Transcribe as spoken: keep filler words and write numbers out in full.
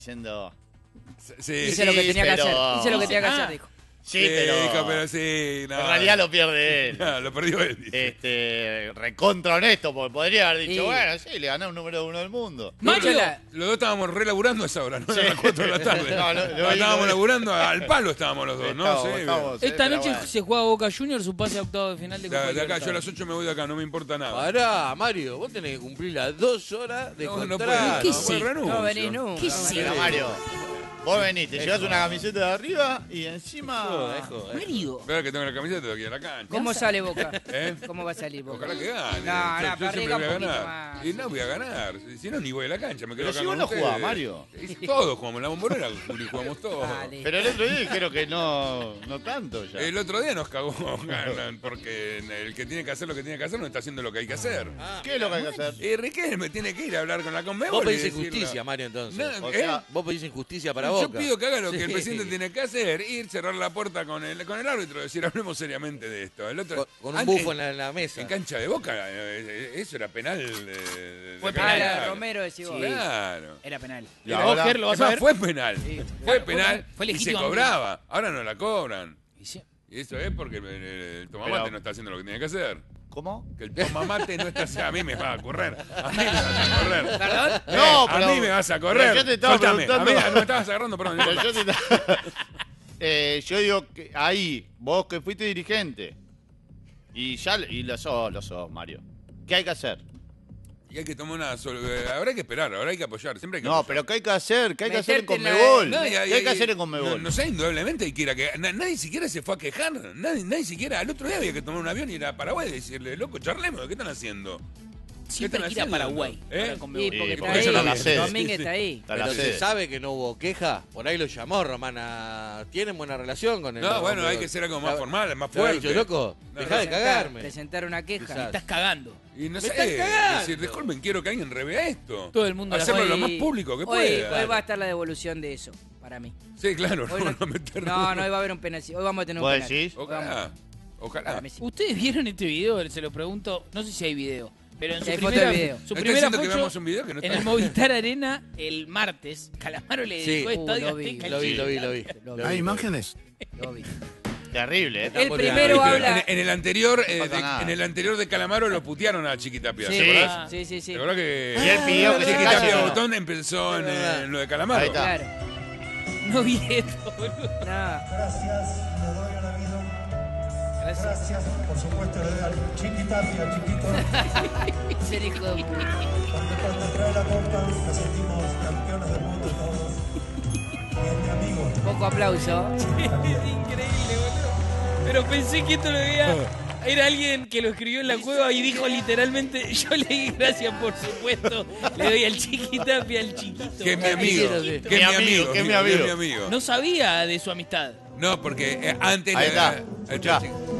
Diciendo... Sí, Hice sí, lo que tenía pero- que hacer. Hice lo que tenía que Ah. hacer, dijo. Sí, sí, pero... hijo, pero sí, no. En realidad lo pierde él. No, lo perdió él. dice. Este, recontra honesto, porque podría haber dicho, Sí. bueno, sí, le gané un número uno del mundo. Mario, Nosotros Los dos estábamos relaburando a esa hora, ¿no? Sí. A las cuatro de la tarde. No, no, no, estábamos no, laburando, al palo estábamos los dos, ¿no? Estábamos, Sí, estábamos, esta pero noche bueno. se juega Boca Juniors su pase a octavo de final de De, Copa de acá, yo a Libertadores. las ocho me voy de acá, no me importa nada. Pará, Mario, vos tenés que cumplir las dos horas de No, no contrato. puedo, ¿Qué no, sí? pues renuncio. No venís nunca. ¿Qué Pero Mario, vos venís, te llevas una camiseta de arriba y encima... Joder, joder. Mario, Espera que tengo la camiseta de aquí a la cancha. ¿cómo sale Boca? ¿Eh? ¿Cómo va a salir Boca? Ojalá que gane. No, yo, no, yo pero siempre arriesga voy a un poquito ganar. más. Y no voy a ganar. Si, si no, ni voy a la cancha. Me quedo Pero acá si vos con no ustedes. jugás, Mario. Y todos jugamos. En la bombonera jugamos todos. Dale. Pero el otro día dijeron que no, no tanto ya. El otro día nos cagó ganan, porque el que tiene que hacer lo que tiene que hacer no está haciendo lo que hay que hacer. ¿Qué es lo que hay que hacer? Y Riquelme tiene que ir a hablar con la Conmebol. Vos pedís y decirle- injusticia, Mario, entonces. No, O ¿eh? sea, Vos pedís injusticia para Yo Boca. pido que haga lo que el Sí. presidente tiene que hacer, ir, cerrar la puerta con el, con el árbitro, decir, hablemos seriamente de esto. El otro, Con, con un antes, bufo en la, en la mesa. en cancha de Boca, eh, eso era penal. De, Fue de penal, penal. la de Romero decís vos. Claro. Era penal. Y ahora- Boca, ¿lo vas a Además, ver? fue penal. Sí. Fue Fue- penal fue y se legítimo. cobraba. Ahora no la cobran. Y sí. Y eso es porque el, el, el tomamate Pero- no está haciendo lo que tiene que hacer. ¿Cómo? Que el tomamate no está haciendo. A mí me va a correr. A mí me vas a correr. ¿Perdón? Eh, No, a pero- mí me vas a pero correr. yo te estaba Soltame. preguntando- A mí no me estabas agarrando, perdón. no Pero importa. yo, te- Eh, yo digo que ahí, vos que fuiste dirigente, y ya y lo sos, lo sos, Mario. ¿Qué hay que hacer? Y hay que tomar una sol- eh, Ahora hay que esperar, ahora hay que apoyar. Siempre hay que No, apoyar. pero ¿qué hay que hacer? ¿Qué hay que hacer en Meterte en la- Conmebol? No, y- ¿Qué y- hay que hacer en No, Conmebol? no sé, indudablemente hay que ir a que. na- nadie siquiera se fue a quejar. Nadie, nadie siquiera. Al otro día había que tomar un avión y ir a Paraguay y decirle, loco, charlemos, ¿qué están haciendo? Siempre están hay que ir a haciendo? Paraguay. ¿Eh? para Conmebol. Sí, porque porque está eso no la ahí. sé. Domínguez está ahí. Está la Pero se sede. sabe que no hubo queja. Por ahí lo llamó Romana. ¿Tienen buena relación con él? No, bueno, hay que ser algo más formal, más Te habrá fuerte. dicho, loco, No, dejá de no. cagarme. Presentar una queja. Quizás. Me estás cagando. Y no ¡Me sé, están cagando! decir, disculpen, quiero que alguien revea esto. Todo el mundo la Hacerlo hoy- lo más público que hoy, pueda. Hoy va a estar la devolución de eso, para mí. Sí, claro, Hoy no, no, no meter no, no, hoy va a haber un penal. Hoy vamos a tener un ¿Vos penal. decís? Hoy vamos- Ojalá. Ojalá. para mí sí. ¿Ustedes vieron este video? Se lo pregunto, no sé si hay video, pero en Sí, su hay foto primera, de video. su ¿Me estás primera diciendo que foto veamos un video que no en está? el Movistar Arena el martes, Calamaro le Sí. dedicó Uh, Estadio lo vi, Azteca al Lo vi, Chile. lo vi, lo vi. Lo Lo vi. vi. imágenes? Lo vi. Terrible, ¿eh? El muy primero bien. Pero habla. en, en el anterior, eh, pasa de- nada. en el anterior de Calamaro lo putearon a Chiquitapia. Sí, ¿te acordás? sí, sí, sí. ¿Te acordás que Y él pidió que se Chiquitapia calle. Botón empezó en, eh, en lo de Calamaro? Ahí está. Claro. No vi esto, boludo. No. Gracias, le doy a la vida. Gracias. Gracias, por supuesto, le doy al Chiquitapia, al chiquito. Ser hijo de puta. Porque cuando trae la copa nos sentimos campeones del mundo todos. Y es mi amigo. Poco aplauso. Increíble, boludo. Pero pensé que esto lo veía. Era alguien que lo escribió en la cueva y dijo literalmente, yo leí gracias por supuesto, le doy al Chiquitapia, al chiquito. Que es mi amigo. Hicieron, sí. Que es mi amigo. que es mi que es amigo. mi amigo. No sabía de su amistad. No, porque eh, antes... Ahí le- está. eh, Escuchá. eh,